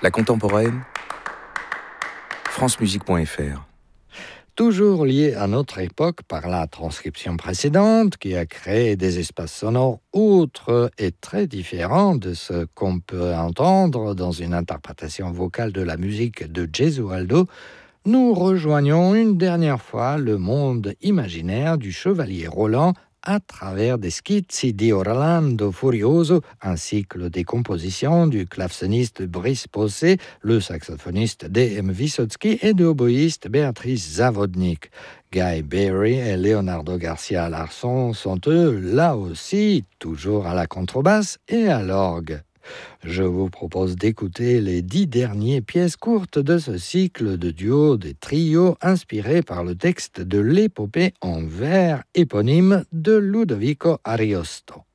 La contemporaine, francemusique.fr. Toujours lié à notre époque par la transcription précédente qui a créé des espaces sonores outre et très différents de ce qu'on peut entendre dans une interprétation vocale de la musique de Gesualdo, nous rejoignons une dernière fois le monde imaginaire du chevalier Roland à travers des schizzi di Orlando Furioso, ainsi que des compositions du claveciniste Brice Possé, le saxophoniste D.M. Vysotsky et de l'oboïste Béatrice Zavodnik. Guy Berry et Leonardo Garcia Larson sont eux, là aussi, toujours à la contrebasse et à l'orgue. Je vous propose d'écouter les 10 dernières pièces courtes de ce cycle de duos des trios inspirés par le texte de l'épopée en vers éponyme de Ludovico Ariosto.